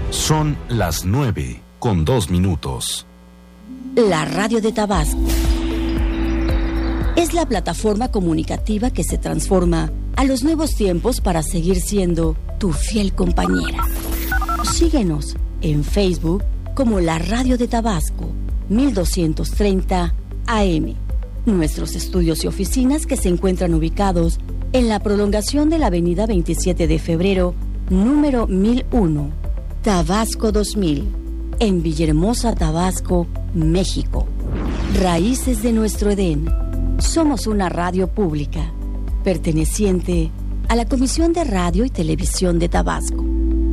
Son las 9:02. La radio de Tabasco es la plataforma comunicativa que se transforma a los nuevos tiempos para seguir siendo tu fiel compañera. Síguenos en Facebook como La Radio de Tabasco, 1230 AM. Nuestros estudios y oficinas que se encuentran ubicados en la prolongación de la avenida 27 de febrero, número 1001, Tabasco 2000, en Villahermosa, Tabasco, México. Raíces de nuestro Edén. Somos una radio pública, perteneciente a la Comisión de Radio y Televisión de Tabasco.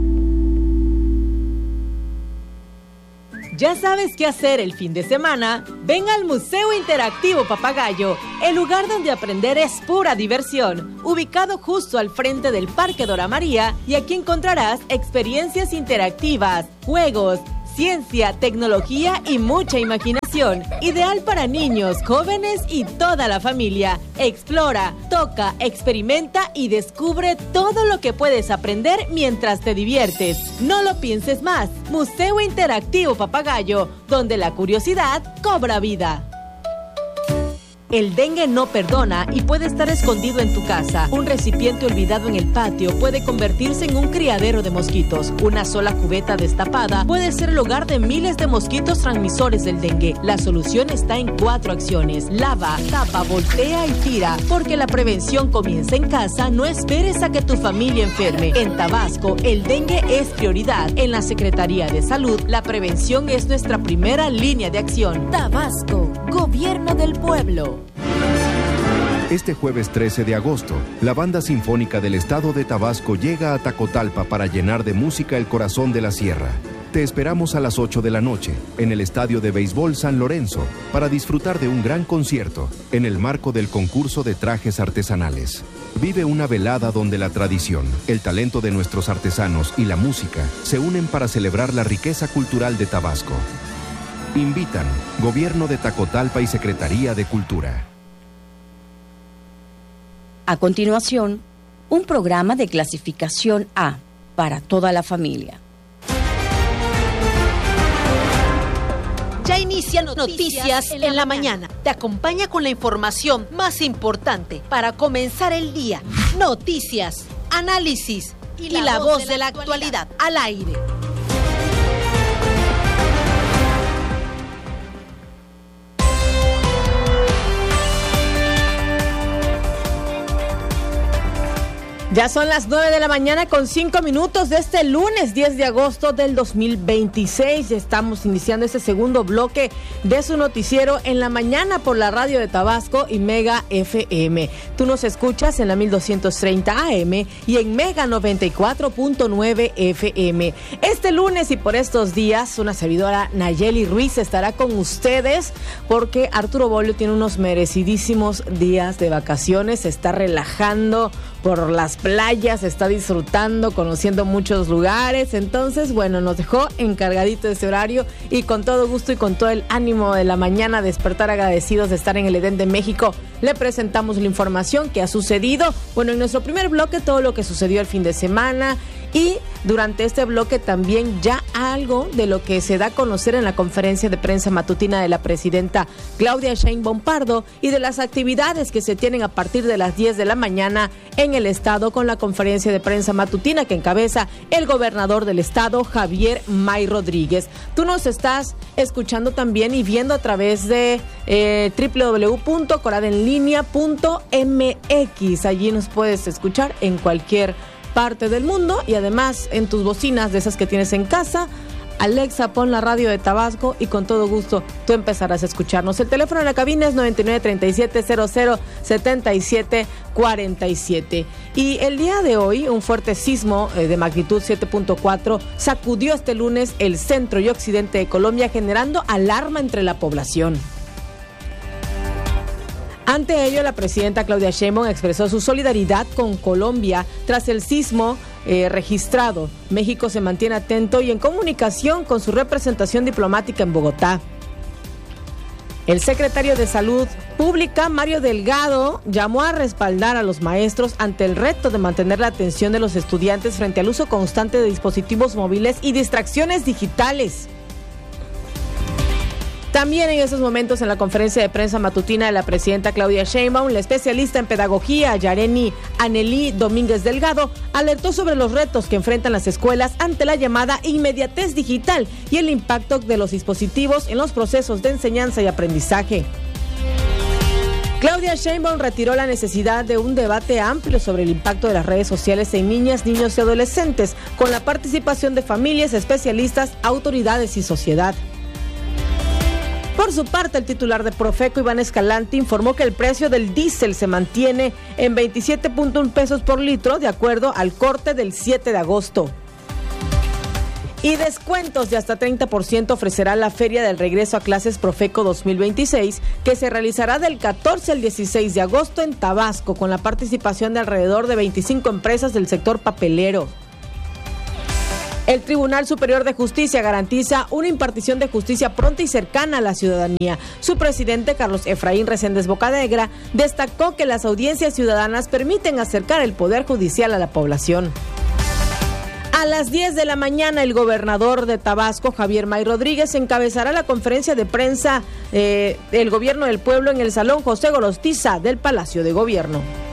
¿Ya sabes qué hacer el fin de semana? Ven al Museo Interactivo Papagayo, el lugar donde aprender es pura diversión, ubicado justo al frente del Parque Dora María, y aquí encontrarás experiencias interactivas, juegos, ciencia, tecnología y mucha imaginación. Ideal para niños, jóvenes y toda la familia. Explora, toca, experimenta y descubre todo lo que puedes aprender mientras te diviertes. No lo pienses más. Museo Interactivo Papagayo, donde la curiosidad cobra vida. El dengue no perdona y puede estar escondido en tu casa. Un recipiente olvidado en el patio puede convertirse en un criadero de mosquitos. Una sola cubeta destapada puede ser el hogar de miles de mosquitos transmisores del dengue. La solución está en 4 acciones. Lava, tapa, voltea y tira. Porque la prevención comienza en casa, no esperes a que tu familia enferme. En Tabasco, el dengue es prioridad. En la Secretaría de Salud, la prevención es nuestra primera línea de acción. Tabasco, Gobierno del Pueblo. Este jueves 13 de agosto, la Banda Sinfónica del Estado de Tabasco llega a Tacotalpa para llenar de música el corazón de la sierra. Te esperamos a las 8 de la noche, en el Estadio de Béisbol San Lorenzo, para disfrutar de un gran concierto, en el marco del concurso de trajes artesanales. Vive una velada donde la tradición, el talento de nuestros artesanos y la música se unen para celebrar la riqueza cultural de Tabasco. Invitan Gobierno de Tacotalpa y Secretaría de Cultura. A continuación, un programa de clasificación A para toda la familia. Ya inicia Noticias en la mañana. Te acompaña con la información más importante para comenzar el día. Noticias, análisis y la voz de la actualidad al aire. Ya son las 9 de la mañana con 5 minutos de este lunes 10 de agosto del 2026. Ya estamos iniciando este segundo bloque de su noticiero en la mañana por la radio de Tabasco y Mega FM. Tú nos escuchas en la 1230 AM y en Mega 94.9 FM. Este lunes y por estos días, una servidora, Nayeli Ruiz, estará con ustedes porque Arturo Bolio tiene unos merecidísimos días de vacaciones. Se está relajando por las playas, está disfrutando, conociendo muchos lugares. Entonces, bueno, nos dejó encargadito de ese horario y con todo gusto y con todo el ánimo de la mañana, despertar agradecidos de estar en el Edén de México, le presentamos la información que ha sucedido. Bueno, en nuestro primer bloque, todo lo que sucedió el fin de semana, y durante este bloque también ya algo de lo que se da a conocer en la conferencia de prensa matutina de la presidenta Claudia Sheinbaum Pardo y de las actividades que se tienen a partir de las 10 de la mañana en el estado con la conferencia de prensa matutina que encabeza el gobernador del estado, Javier May Rodríguez. Tú nos estás escuchando también y viendo a través de www.coradenlinea.mx. Allí nos puedes escuchar en cualquier parte del mundo y además en tus bocinas de esas que tienes en casa. Alexa, pon la radio de Tabasco y con todo gusto tú empezarás a escucharnos. El teléfono en la cabina es 9937007747. Y el día de hoy, un fuerte sismo de magnitud 7.4 sacudió este lunes el centro y occidente de Colombia, generando alarma entre la población. Ante ello, la presidenta Claudia Sheinbaum expresó su solidaridad con Colombia tras el sismo registrado. México se mantiene atento y en comunicación con su representación diplomática en Bogotá. El secretario de Salud Pública, Mario Delgado, llamó a respaldar a los maestros ante el reto de mantener la atención de los estudiantes frente al uso constante de dispositivos móviles y distracciones digitales. También en esos momentos, en la conferencia de prensa matutina de la presidenta Claudia Sheinbaum, la especialista en pedagogía Yareni Anelí Domínguez Delgado alertó sobre los retos que enfrentan las escuelas ante la llamada inmediatez digital y el impacto de los dispositivos en los procesos de enseñanza y aprendizaje. Claudia Sheinbaum retiró la necesidad de un debate amplio sobre el impacto de las redes sociales en niñas, niños y adolescentes, con la participación de familias, especialistas, autoridades y sociedad. Por su parte, el titular de Profeco, Iván Escalante, informó que el precio del diésel se mantiene en 27.1 pesos por litro, de acuerdo al corte del 7 de agosto. Y descuentos de hasta 30% ofrecerá la Feria del Regreso a Clases Profeco 2026, que se realizará del 14 al 16 de agosto en Tabasco, con la participación de alrededor de 25 empresas del sector papelero. El Tribunal Superior de Justicia garantiza una impartición de justicia pronta y cercana a la ciudadanía. Su presidente, Carlos Efraín Reséndez Bocanegra, destacó que las audiencias ciudadanas permiten acercar el Poder Judicial a la población. A las 10 de la mañana, el gobernador de Tabasco, Javier May Rodríguez, encabezará la conferencia de prensa del Gobierno del Pueblo en el Salón José Gorostiza del Palacio de Gobierno.